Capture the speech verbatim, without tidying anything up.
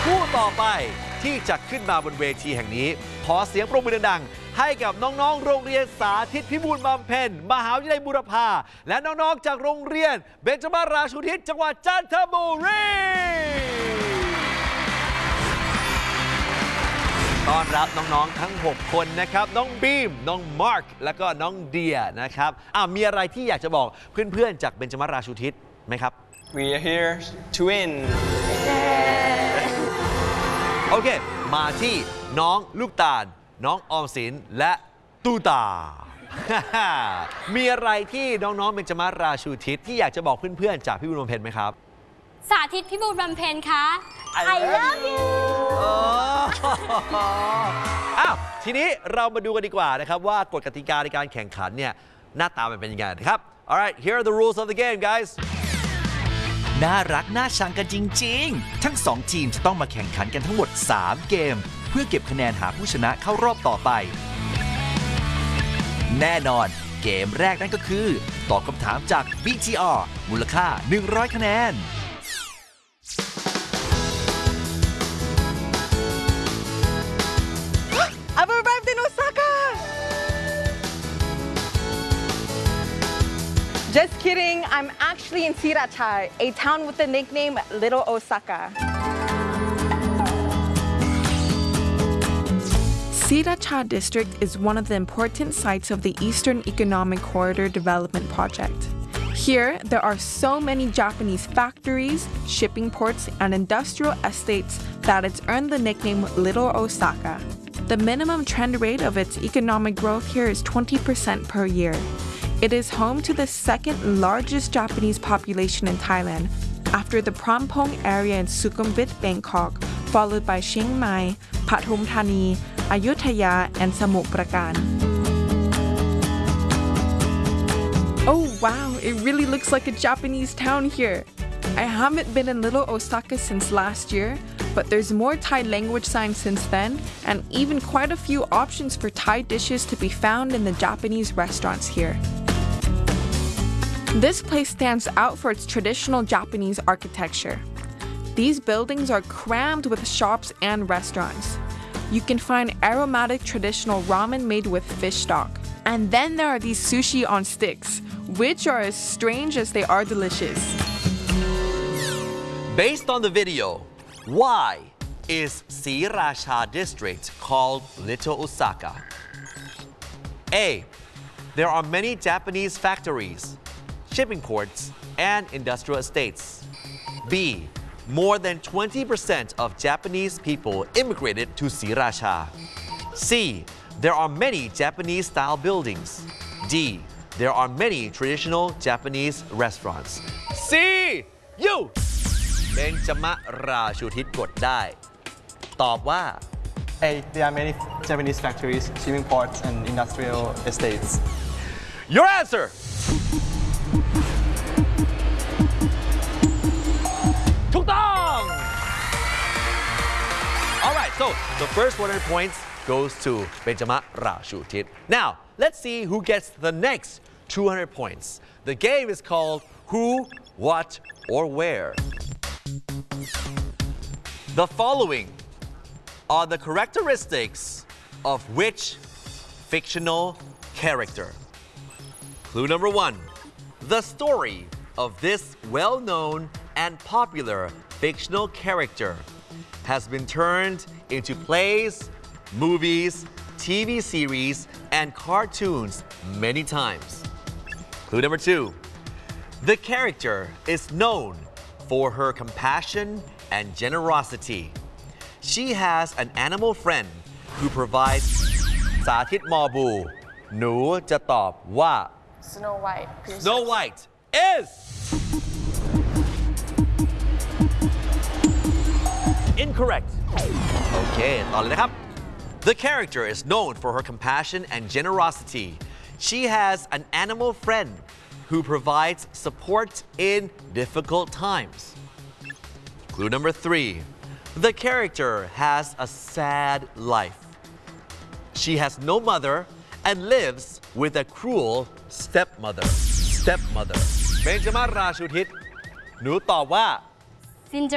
ผู้ต่อไปที่จะขึ้นมาบนเวทีแห่งนี้ขอเสียงปรบมือดังๆให้กับน้องๆโรงเรียนสาธิตพิบูลบำเพ็ญมหาวิทยาลัยบูรพาและน้องๆจากโรงเรียนเบญจมาศราชูทิศจังหวัดจันทบุรีต้อนรับน้องๆทั้งหกคนนะครับน้องบีมน้องมาร์คและก็น้องเดียนะครับอ่ะมีอะไรที่อยากจะบอกเพื่อนๆจากเบญจมาศราชูทิศไหมครับ We are here to win โอเคมาที่น้องลูกตาลน้องออมสินและตูตา มีอะไรที่น้องๆเบญจมาศราชูทิศที่อยากจะบอกเพื่อนๆจากพิบูลบำเพ็ญไหมครับสาธิตพิบูลบำเพ็ญคะ I love you อ้าวทีนี้เรามาดูกันดีกว่านะครับว่ากฎกติกาในการแข่งขันเนี่ยหน้าตามันเป็นยังไงนะครับ Alright here are the rules of the game guys น่ารักน่าชังกันจริงๆทั้งสองทีมจะต้องมาแข่งขันกันทั้งหมดสามเกมเพื่อเก็บคะแนนหาผู้ชนะเข้ารอบต่อไปแน่นอนเกมแรกนั่นก็คือตอบคำถามจาก บี ที อาร์ มูลค่าหนึ่งร้อยคะแนน I've arrived in Osaka! Just kidding, I'm actually in Sriracha, a town with the nickname Little Osaka. Sriracha district is one of the important sites of the Eastern Economic Corridor Development Project. Here, there are so many Japanese factories, shipping ports, and industrial estates that it's earned the nickname Little Osaka. The minimum trend rate of its economic growth here is twenty percent per year. It is home to the second largest Japanese population in Thailand, after the Prampong area in Sukhumvit, Bangkok, followed by Chiang Mai, Pathum Thani, Ayutthaya, and Samut Prakan. Oh wow, it really looks like a Japanese town here. I haven't been in Little Osaka since last year, but there's more Thai language signs since then, and even quite a few options for Thai dishes to be found in the Japanese restaurants here. This place stands out for its traditional Japanese architecture. These buildings are crammed with shops and restaurants. You can find aromatic traditional ramen made with fish stock. And then there are these sushi on sticks, which are as strange as they are delicious. Based on the video, why is Sriracha district called Little Osaka? A. There are many Japanese factories, shipping ports, and industrial estates. B. More than twenty percent of Japanese people immigrated to Sriracha. C. There are many Japanese-style buildings. D. There are many traditional Japanese restaurants. C. You! เบญจมาศราชูทิศกดได้ตอบว่า A. There are many Japanese factories, shipping ports, and industrial estates. Your answer! ถูกต้อง Alright, so the first one hundred points goes to เบญจมาศราชูทิศ Now, let's see who gets the next two hundred points. The game is called Who, What, or Where. The following are the characteristics of which fictional character? Clue number one. The story of this well-known and popular fictional character has been turned into plays, movies, T V series, and cartoons many times. Clue number two. The character is known for her compassion and generosity. She has an animal friend who provides สาธิตมอบูหนูจะตอบว่า Snow White. Snow White is incorrect. Okay, ต่อเลยนะครับ The character is known for her compassion and generosity. She has an animal friend who provides support in difficult times. Clue number three. The character has a sad life. She has no mother and lives with a cruel stepmother. Stepmother. เบญจมาศราชูทิศหนูตอบว่า